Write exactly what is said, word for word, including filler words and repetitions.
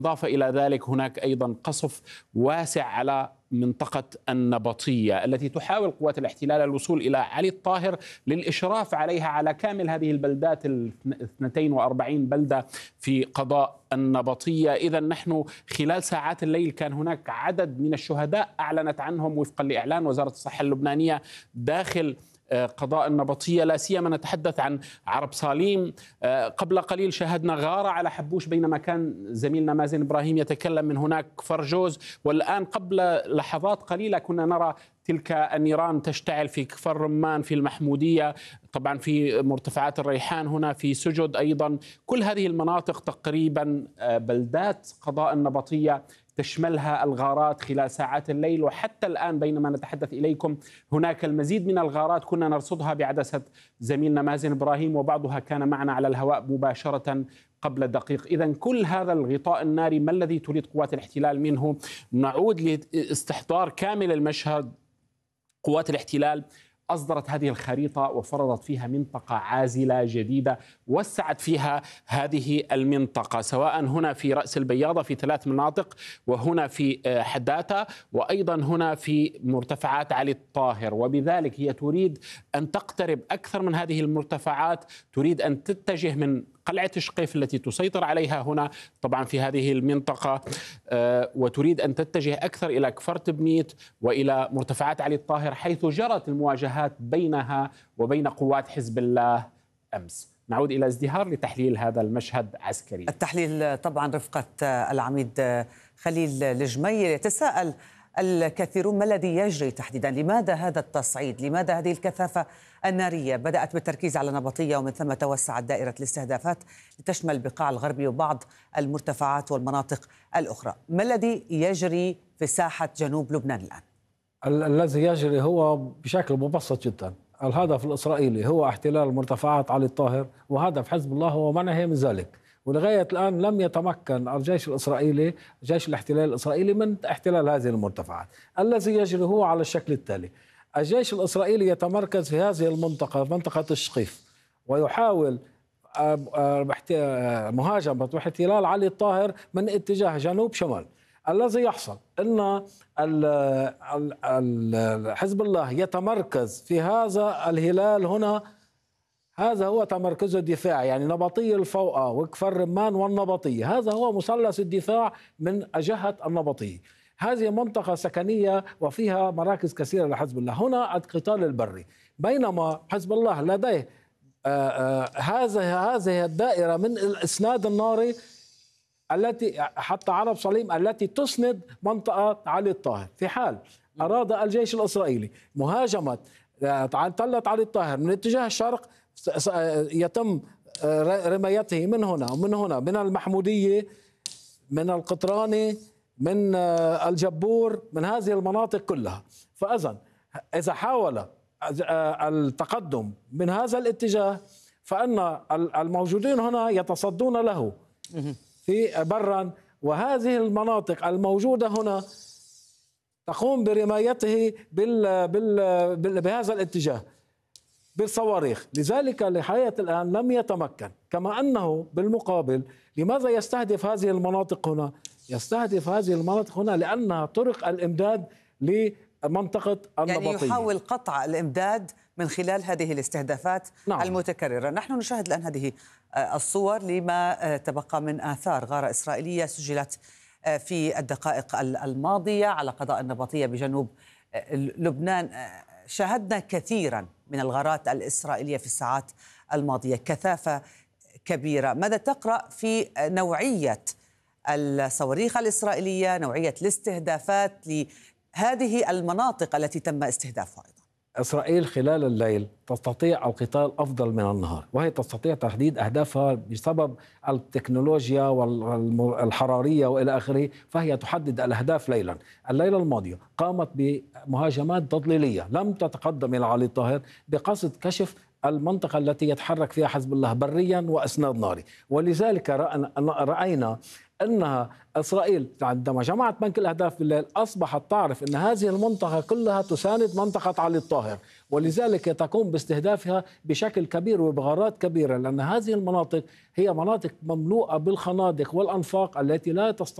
إضافة إلى ذلك هناك أيضا قصف واسع على منطقة النبطية التي تحاول قوات الاحتلال الوصول إلى علي الطاهر للإشراف عليها على كامل هذه البلدات الاثنتين وأربعين بلدة في قضاء النبطية. إذا نحن خلال ساعات الليل كان هناك عدد من الشهداء أعلنت عنهم وفقا لإعلان وزارة الصحة اللبنانية داخل قضاء النبطية، لا سيما نتحدث عن عرب صاليم. قبل قليل شاهدنا غارة على حبوش بينما كان زميلنا مازن إبراهيم يتكلم من هناك فرجوز، والآن قبل لحظات قليلة كنا نرى تلك النيران تشتعل في كفر رمان في المحمودية، طبعا في مرتفعات الريحان هنا في سجد أيضا. كل هذه المناطق تقريبا بلدات قضاء النبطية تشملها الغارات خلال ساعات الليل، وحتى الآن بينما نتحدث إليكم هناك المزيد من الغارات كنا نرصدها بعدسة زميلنا مازن إبراهيم، وبعضها كان معنا على الهواء مباشرة قبل دقيق. إذن كل هذا الغطاء الناري ما الذي تريد قوات الاحتلال منه؟ نعود لاستحضار كامل المشهد. قوات الاحتلال أصدرت هذه الخريطة وفرضت فيها منطقة عازلة جديدة، وسعت فيها هذه المنطقة سواء هنا في رأس البياضة في ثلاث مناطق، وهنا في حداثة، وأيضا هنا في مرتفعات علي الطاهر. وبذلك هي تريد أن تقترب أكثر من هذه المرتفعات، تريد أن تتجه من قلعة شقيف التي تسيطر عليها هنا طبعا في هذه المنطقة، وتريد أن تتجه أكثر إلى كفر تبنيت وإلى مرتفعات علي الطاهر حيث جرت المواجهات بينها وبين قوات حزب الله أمس. نعود إلى ازدهار لتحليل هذا المشهد عسكري. التحليل طبعا رفقة العميد خليل الجميل. يتساءل الكثيرون ما الذي يجري تحديدا؟ لماذا هذا التصعيد؟ لماذا هذه الكثافة النارية؟ بدأت بالتركيز على نبطية ومن ثم توسعت دائرة الاستهدافات لتشمل البقاع الغربي وبعض المرتفعات والمناطق الأخرى. ما الذي يجري في ساحة جنوب لبنان الآن؟ الذي يجري هو بشكل مبسط جدا. الهدف الإسرائيلي هو احتلال مرتفعات علي الطاهر، وهدف حزب الله هو منعه من ذلك. ولغاية الآن لم يتمكن الجيش الإسرائيلي جيش الاحتلال الإسرائيلي من احتلال هذه المرتفعات. الذي يجري هو على الشكل التالي: الجيش الإسرائيلي يتمركز في هذه المنطقة منطقة الشقيف، ويحاول مهاجمة واحتلال علي الطاهر من اتجاه جنوب شمال. الذي يحصل أن حزب الله يتمركز في هذا الهلال هنا، هذا هو تمركزه الدفاعي، يعني نبطية الفوقة وكفر رمان والنبطية، هذا هو مثلث الدفاع من جهة النبطية. هذه منطقة سكنية وفيها مراكز كثيرة لحزب الله. هنا القتال البري، بينما حزب الله لديه هذا هذه الدائرة من الإسناد الناري التي حتى عرب صليم التي تسند منطقة علي الطاهر. في حال أراد الجيش الإسرائيلي مهاجمة تلت علي الطاهر من اتجاه الشرق، يتم رمايته من هنا ومن هنا، من المحمودية، من القطراني، من الجبور، من هذه المناطق كلها. فإذا إذا حاول التقدم من هذا الاتجاه فإن الموجودين هنا يتصدون له في برا، وهذه المناطق الموجودة هنا تقوم برمايته بال بال بهذا الاتجاه بالصواريخ. لذلك لحياة الآن لم يتمكن. كما أنه بالمقابل لماذا يستهدف هذه المناطق هنا؟ يستهدف هذه المناطق هنا لأنها طرق الإمداد لمنطقة النبطية، يعني يحاول قطع الإمداد من خلال هذه الاستهدافات نعم. المتكررة. نحن نشاهد الآن هذه الصور لما تبقى من آثار غارة إسرائيلية سجلت في الدقائق الماضية على قضاء النبطية بجنوب لبنان. شاهدنا كثيرا من الغارات الإسرائيلية في الساعات الماضية، كثافة كبيرة. ماذا تقرأ في نوعية الصواريخ الإسرائيلية، نوعية الاستهدافات لهذه المناطق التي تم استهدافها؟ أيضا إسرائيل خلال الليل تستطيع القتال أفضل من النهار، وهي تستطيع تحديد أهدافها بسبب التكنولوجيا والحرارية وإلى آخره، فهي تحدد الأهداف ليلا. الليلة الماضية قامت بمهاجمات تضليلية، لم تتقدم إلى علي الطاهر بقصد كشف المنطقة التي يتحرك فيها حزب الله بريا وأسناد ناري. ولذلك رأينا أنها إسرائيل عندما جمعت بنك الأهداف بالليل أصبحت تعرف أن هذه المنطقة كلها تساند منطقة علي الطاهر، ولذلك تقوم باستهدافها بشكل كبير وبغارات كبيرة، لأن هذه المناطق هي مناطق مملوءة بالخنادق والأنفاق التي لا تستطيع